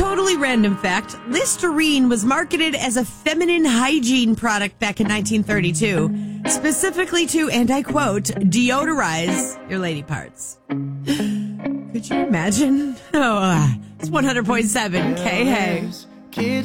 totally random fact, Listerine was marketed as a feminine hygiene product back in 1932, specifically to, and I quote, deodorize your lady parts. Could you imagine? Oh, it's 100.7 K. Hey.